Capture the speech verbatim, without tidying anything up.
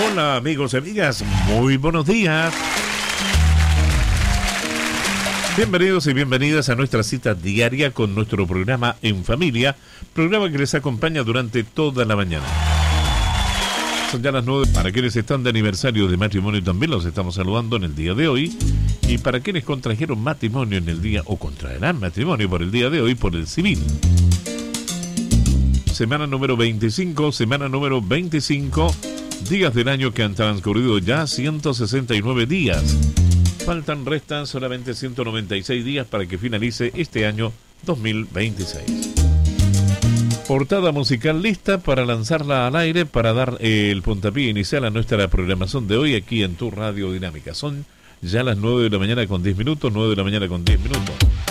Hola amigos y amigas, muy buenos días. Bienvenidos y bienvenidas a nuestra cita diaria con nuestro programa En Familia, programa que les acompaña durante toda la mañana. Son ya las nueve. Para quienes están de aniversario de matrimonio también los estamos saludando en el día de hoy. Y para quienes contrajeron matrimonio en el día o contraerán matrimonio por el día de hoy por el civil. Semana número veinticinco, semana número veinticinco, días del año que han transcurrido ya ciento sesenta y nueve días. Faltan, restan solamente ciento noventa y seis días para que finalice este año dos mil veintiséis. Portada musical lista para lanzarla al aire, para dar eh, el puntapié inicial a nuestra programación de hoy aquí en tu Radio Dinámica. Son ya las nueve de la mañana con diez minutos, nueve de la mañana con diez minutos.